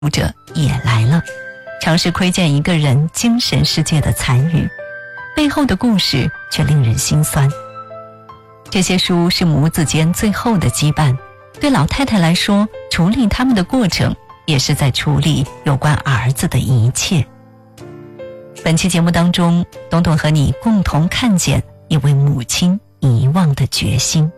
读者也来了，尝试窥见一个人精神世界的残余，背后的故事却令人心酸。这些书是母子间最后的羁绊，对老太太来说，处理他们的过程也是在处理有关儿子的一切。本期节目当中，董董和你共同看见一位母亲遗忘的决心。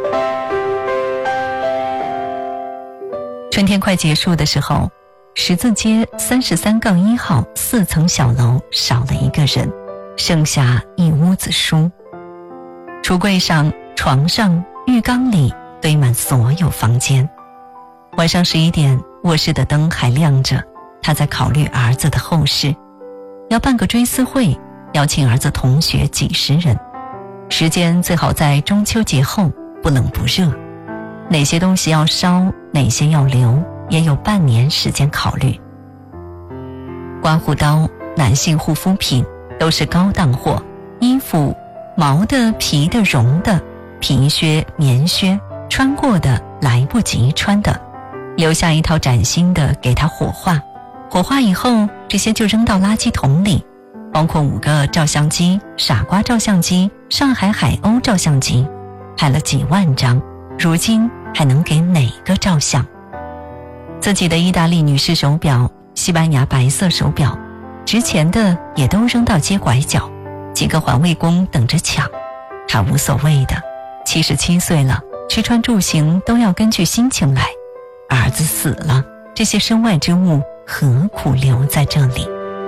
春天快结束的时候，十字街33-1号4层小楼少了一个人，剩下一屋子书。橱柜上、床上、浴缸里堆满所有房间。晚上11点，卧室的灯还亮着，他在考虑儿子的后事。要办个追思会，邀请儿子同学几十人，时间最好在中秋节后，不冷不热。哪些东西要烧，哪些要留，也有半年时间考虑。刮胡刀、男性护肤品都是高档货，衣服毛的、皮的、绒的，皮靴、棉靴，穿过的来不及穿的，留下一套崭新的给他火化。火化以后，这些就扔到垃圾桶里，包括5个照相机、傻瓜照相机、上海海鸥照相机，拍了几万张，如今还能给哪个照相？自己的意大利女士手表、西班牙白色手表，值钱的也都扔到街拐角，几个环卫工等着抢。他无所谓的，77岁了，吃穿住行都要根据心情来。儿子死了，这些身外之物何苦留在这里？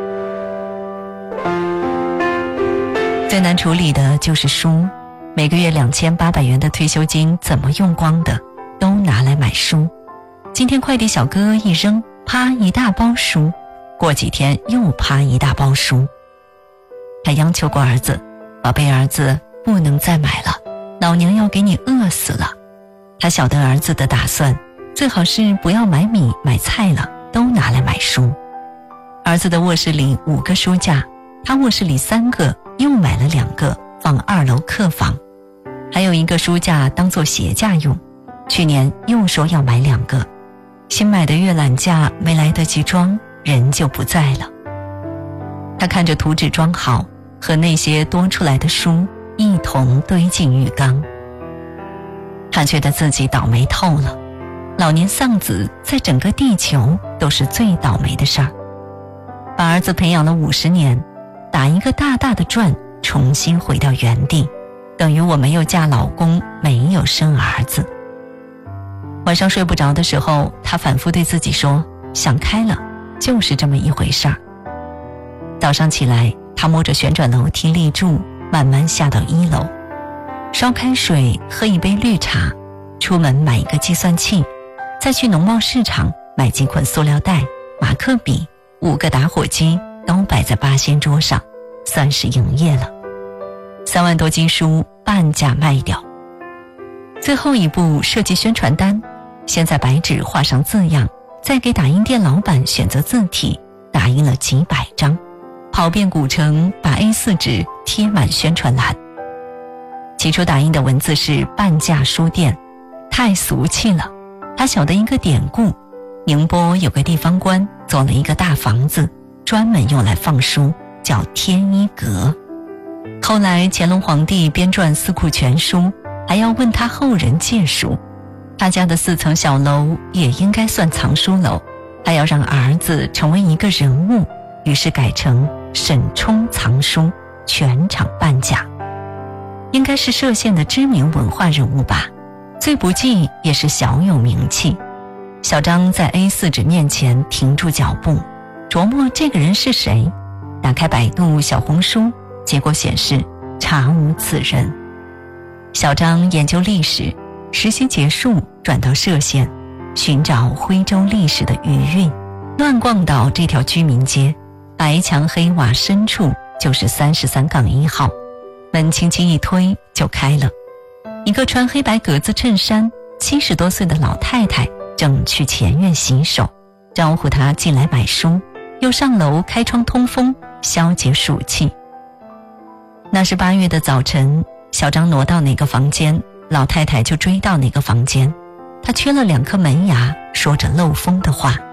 最难处理的就是书，每个月2800元的退休金怎么用光的，都拿来买书。今天快递小哥一扔，啪一大包书，过几天又啪一大包书。他央求过儿子，宝贝儿子，不能再买了，老娘要给你饿死了。他晓得儿子的打算，最好是不要买米买菜了，都拿来买书。儿子的卧室里5个书架，他卧室里3个，又买了2个放2楼客房，还有1个书架当作鞋架用，去年又说要买2个。新买的阅览架没来得及装，人就不在了。他看着图纸装好，和那些多出来的书一同堆进浴缸。他觉得自己倒霉透了，老年丧子在整个地球都是最倒霉的事儿。把儿子培养了50年，打一个大大的转，重新回到原地，等于我没有嫁老公，没有生儿子。晚上睡不着的时候，他反复对自己说，想开了，就是这么一回事儿。早上起来，他摸着旋转楼梯立柱，慢慢下到1楼，烧开水，喝一杯绿茶，出门买一个计算器，再去农贸市场买几捆塑料袋、马克笔、5个打火机，都摆在八仙桌上，算是营业了。3万多斤书半价卖掉。最后一步设计宣传单，先在白纸画上字样，再给打印店老板选择字体，打印了几百张，跑遍古城，把 A4 纸贴满宣传栏。起初打印的文字是半价书店，太俗气了。他晓得一个典故，宁波有个地方官做了一个大房子，专门用来放书，叫天一阁。后来乾隆皇帝编撰四库全书，还要问他后人借书，他家的4层小楼也应该算藏书楼，还要让儿子成为一个人物，于是改成沈冲藏书，全场半价。应该是歙县的知名文化人物吧，最不济也是小有名气。小张在 A4 纸面前停住脚步，琢磨这个人是谁，打开百度、小红书，结果显示查无此人。小张研究历史，实习结束转到歙县，寻找徽州历史的余韵，乱逛到这条居民街，白墙黑瓦深处就是33-1号，门轻轻一推就开了。一个穿黑白格子衬衫70多岁的老太太正去前院洗手，招呼他进来买书，又上楼开窗通风，消解暑气。那是8月的早晨，小张挪到哪个房间，老太太就追到哪个房间。她缺了2颗门牙，说着漏风的话。